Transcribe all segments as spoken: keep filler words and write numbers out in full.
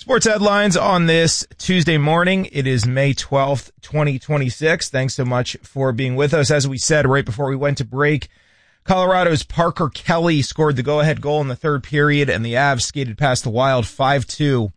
Sports headlines on this Tuesday morning. It is May twelfth, twenty twenty-six. Thanks so much for being with us. As we said right before we went to break, Colorado's Parker Kelly scored the go-ahead goal in the third period, and the Avs skated past the Wild five two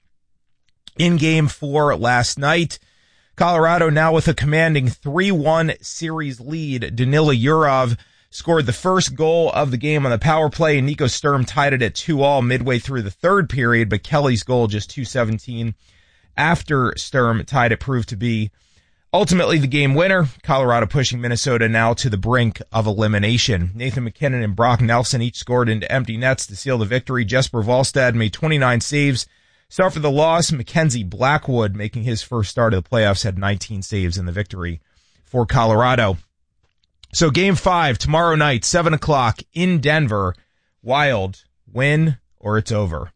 in Game four last night. Colorado now with a commanding three one series lead. Danila Yurov scored the first goal of the game on the power play, and Nico Sturm tied it at two all midway through the third period, but Kelly's goal just two seventeen after Sturm tied it proved to be ultimately the game winner. Colorado pushing Minnesota now to the brink of elimination. Nathan MacKinnon and Brock Nelson each scored into empty nets to seal the victory. Jesper Wallstad made twenty-nine saves. Start for the loss, Mackenzie Blackwood, making his first start of the playoffs, had nineteen saves in the victory for Colorado. So game five, tomorrow night, seven o'clock in Denver. Wild, win or it's over.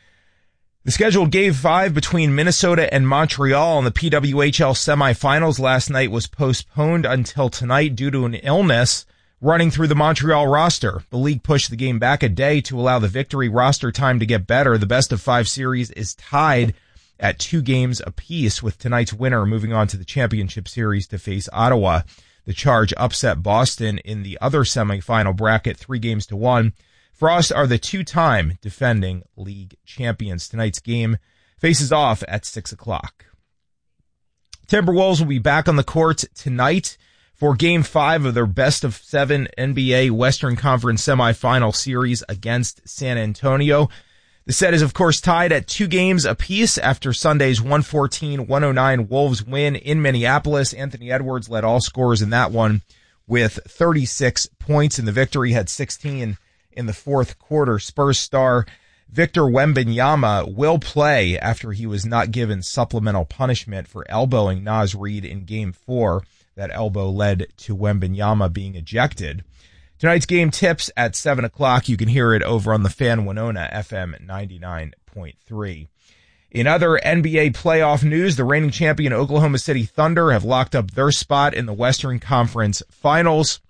The scheduled game five between Minnesota and Montreal in the P W H L semifinals last night was postponed until tonight due to an illness running through the Montreal roster. The league pushed the game back a day to allow the victory roster time to get better. The best of five series is tied at two games apiece, with tonight's winner moving on to the championship series to face Ottawa. The Charge upset Boston in the other semifinal bracket, three games to one. Frost are the two-time defending league champions. Tonight's game faces off at six o'clock. Timberwolves will be back on the court tonight for game five of their best of seven N B A Western Conference semifinal series against San Antonio. The set is, of course, tied at two games apiece after Sunday's one fourteen one oh nine Wolves win in Minneapolis. Anthony Edwards led all scorers in that one with thirty-six points in the victory, had sixteen in the fourth quarter. Spurs star Victor Wembanyama will play after he was not given supplemental punishment for elbowing Naz Reid in game four. That elbow led to Wembanyama being ejected. Tonight's game tips at seven o'clock. You can hear it over on the Fan Winona F M ninety-nine point three. In other N B A playoff news, the reigning champion Oklahoma City Thunder have locked up their spot in the Western Conference Finals.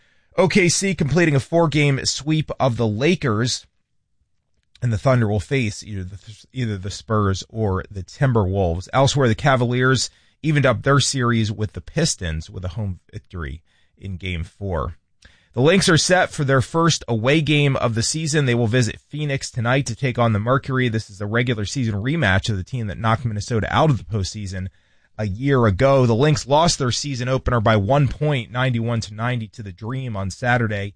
O K C completing a four-game sweep of the Lakers, and the Thunder will face either the, either the Spurs or the Timberwolves. Elsewhere, the Cavaliers evened up their series with the Pistons with a home victory in Game four. The Lynx are set for their first away game of the season. They will visit Phoenix tonight to take on the Mercury. This is a regular season rematch of the team that knocked Minnesota out of the postseason a year ago. The Lynx lost their season opener by one point, ninety-one to ninety, to the Dream on Saturday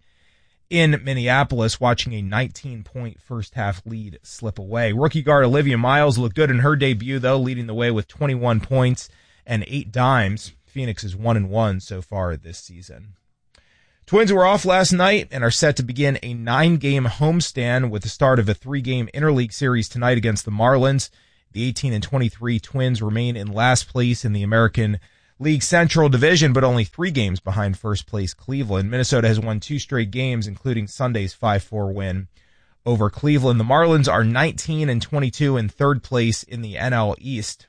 in Minneapolis, watching a nineteen-point first-half lead slip away. Rookie guard Olivia Miles looked good in her debut, though, leading the way with twenty-one points and eight dimes. Phoenix is one and one so far this season. Twins were off last night and are set to begin a nine-game homestand with the start of a three-game interleague series tonight against the Marlins. The eighteen and twenty-three Twins remain in last place in the American League Central Division, but only three games behind first place Cleveland. Minnesota has won two straight games, including Sunday's five four win over Cleveland. The Marlins are nineteen and twenty-two in third place in the N L East.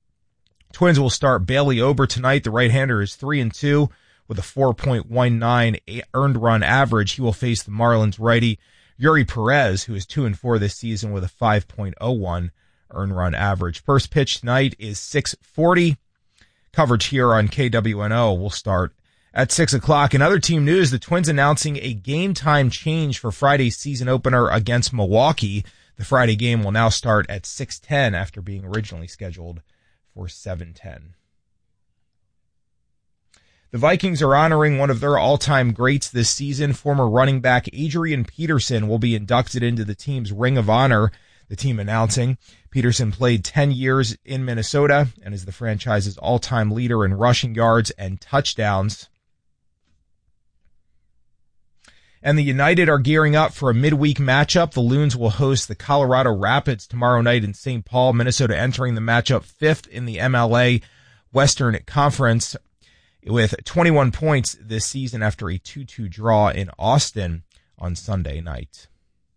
Twins will start Bailey Ober tonight. The right-hander is three and two with a four point one nine earned run average. He will face the Marlins righty Yuri Perez, who is two and four this season with a five point oh one earned run average. First pitch tonight is six forty. Coverage here on K W N O will start at six o'clock. In other team news, the Twins announcing a game time change for Friday's season opener against Milwaukee. The Friday game will now start at six ten after being originally scheduled for seven ten. The Vikings are honoring one of their all-time greats this season. Former running back Adrian Peterson will be inducted into the team's Ring of Honor, the team announcing. Peterson played ten years in Minnesota and is the franchise's all-time leader in rushing yards and touchdowns. And the United are gearing up for a midweek matchup. The Loons will host the Colorado Rapids tomorrow night in Saint Paul. Minnesota entering the matchup fifth in the M L A Western Conference with twenty-one points this season after a two two draw in Austin on Sunday night.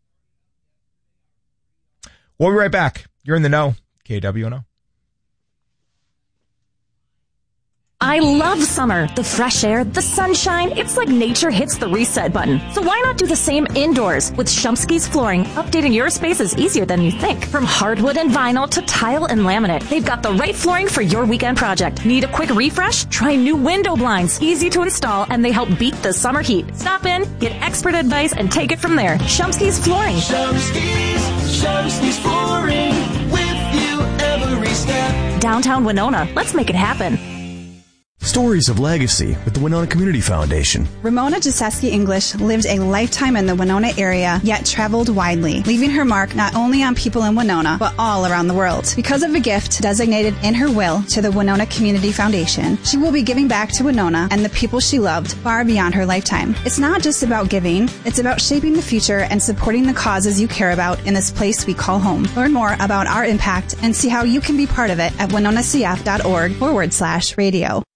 We'll be right back. You're in the know. K W N O. I love summer. The fresh air, the sunshine, it's like nature hits the reset button. So why not do the same indoors? With Shumsky's Flooring, updating your space is easier than you think. From hardwood and vinyl to tile and laminate, they've got the right flooring for your weekend project. Need a quick refresh? Try new window blinds. Easy to install, and they help beat the summer heat. Stop in, get expert advice, and take it from there. Shumsky's Flooring. Shumsky's, Shumsky's Flooring, with you every step. Downtown Winona. Let's make it happen. Stories of Legacy with the Winona Community Foundation. Ramona Jaseski English lived a lifetime in the Winona area, yet traveled widely, leaving her mark not only on people in Winona, but all around the world. Because of a gift designated in her will to the Winona Community Foundation, she will be giving back to Winona and the people she loved far beyond her lifetime. It's not just about giving, it's about shaping the future and supporting the causes you care about in this place we call home. Learn more about our impact and see how you can be part of it at winonacf.org forward slash radio.